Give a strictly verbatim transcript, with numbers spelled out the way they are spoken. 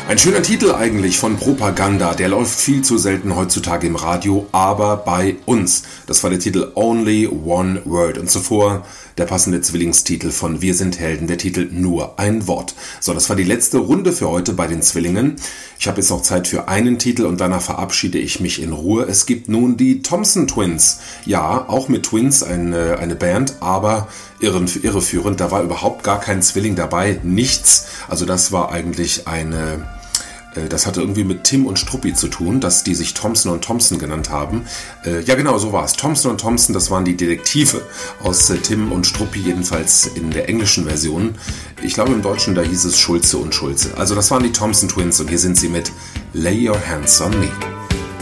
Ein schöner Titel eigentlich von Propaganda, der läuft viel zu selten heutzutage im Radio, aber bei uns. Das war der Titel Only One Word und zuvor der passende Zwillingstitel von Wir sind Helden, der Titel Nur ein Wort. So, das war die letzte Runde für heute bei den Zwillingen. Ich habe jetzt noch Zeit für einen Titel und danach verabschiede ich mich in Ruhe. Es gibt nun die Thompson Twins. Ja, auch mit Twins eine, eine Band, aber irreführend, da war überhaupt gar kein Zwilling dabei, nichts. Also das war eigentlich eine... Das hatte irgendwie mit Tim und Struppi zu tun, dass die sich Thompson und Thompson genannt haben. Äh, ja genau, so war es. Thompson und Thompson, das waren die Detektive aus äh, Tim und Struppi, jedenfalls in der englischen Version. Ich glaube im Deutschen, da hieß es Schulze und Schulze. Also das waren die Thompson Twins und hier sind sie mit Lay Your Hands on Me.